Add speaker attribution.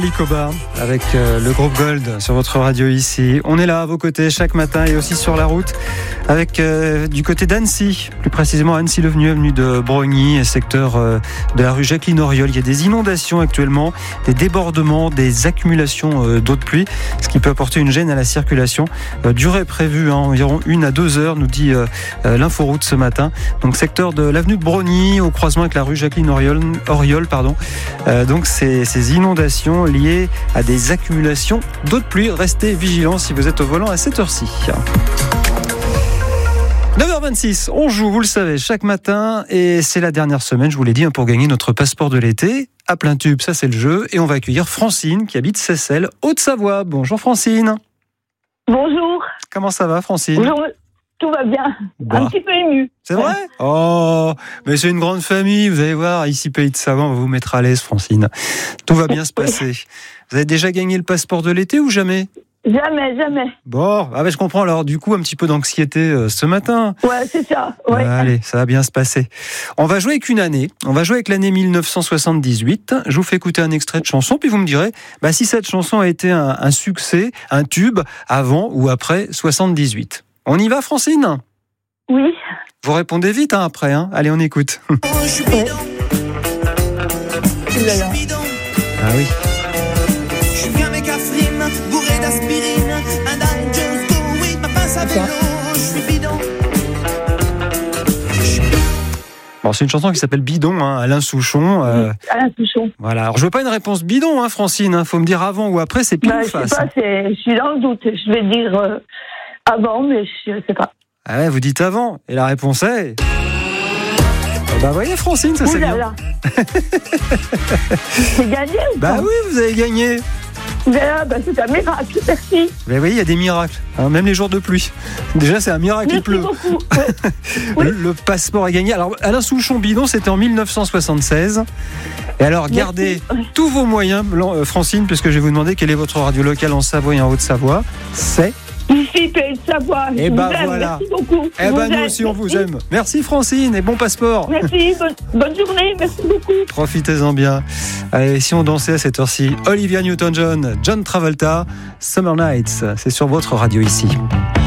Speaker 1: Licoba avec le groupe Gold sur votre radio ici. On est là à vos côtés chaque matin et aussi sur la route avec du côté d'Annecy, plus précisément Annecy-le-Venu, avenue de Brogny, secteur de la rue Jacqueline-Auriol. Il y a des inondations actuellement, des débordements, des accumulations d'eau de pluie, ce qui peut apporter une gêne à la circulation. Durée prévue environ 1 à 2 heures, nous dit l'inforoute ce matin. Donc secteur de l'avenue de Brogny, au croisement avec la rue Jacqueline-Auriol. Donc ces inondations liées à des accumulations d'eau de pluie. Restez vigilants si vous êtes au volant à cette heure-ci. 9h26, on joue, vous le savez, chaque matin, et c'est la dernière semaine, je vous l'ai dit, pour gagner notre passeport de l'été. À plein tube, ça c'est le jeu, et on va accueillir Francine qui habite Seyssel, Haute-Savoie. Bonjour Francine.
Speaker 2: Bonjour.
Speaker 1: Comment ça va Francine?
Speaker 2: Bonjour. Tout va bien. Un petit peu ému.
Speaker 1: C'est vrai? Oh, mais c'est une grande famille, vous allez voir, ici Pays de Savoie, on va vous mettre à l'aise Francine. Tout va bien se passer. Vous avez déjà gagné le passeport de l'été ou jamais?
Speaker 2: Jamais.
Speaker 1: Bon, je comprends alors du coup un petit peu d'anxiété ce matin.
Speaker 2: Ouais, c'est ça. Ouais.
Speaker 1: Allez, ça va bien se passer. On va jouer avec une année. On va jouer avec l'année 1978. Je vous fais écouter un extrait de chanson, puis vous me direz si cette chanson a été un succès, un tube, avant ou après 78. On y va, Francine?
Speaker 2: Oui.
Speaker 1: Vous répondez vite après. Allez, on écoute.
Speaker 2: Ouais.
Speaker 1: Ah oui.
Speaker 3: Je viens avec Catherine, bourré d'aspirine, un dangerous go with ma pince à vélo, je suis bidon.
Speaker 1: Bon, c'est une chanson qui s'appelle Bidon, Alain Souchon.
Speaker 2: Alain Souchon.
Speaker 1: Voilà. Alors, je veux pas une réponse bidon, Francine. Faut me dire avant ou après, c'est pile ou
Speaker 2: Je sais
Speaker 1: face.
Speaker 2: pas, je suis dans le doute. Je vais dire avant, mais je sais pas.
Speaker 1: Ah ouais, vous dites avant. Et la réponse est... voyez Francine, ça c'est bien.
Speaker 2: J'ai gagné ou pas?
Speaker 1: Oui, vous avez gagné.
Speaker 2: C'est un miracle, merci.
Speaker 1: Vous voyez, il y a des miracles, même les jours de pluie. Déjà, c'est un miracle, il pleut.
Speaker 2: Merci beaucoup. Oui.
Speaker 1: Le passeport est gagné. Alors, Alain Souchon Bidon, c'était en 1976. Et alors, gardez tous vos moyens, Francine, puisque je vais vous demander quelle est votre radio locale en Savoie et en Haute-Savoie. C'est...
Speaker 2: Ici, Pays de Savoie.
Speaker 1: Et voilà.
Speaker 2: Merci beaucoup.
Speaker 1: Nous aussi, on vous aime. Merci Francine et bon passeport.
Speaker 2: Merci, bonne journée, merci beaucoup.
Speaker 1: Profitez-en bien. Allez, si on dansait à cette heure-ci, Olivia Newton-John, John Travolta, Summer Nights, c'est sur votre radio ici.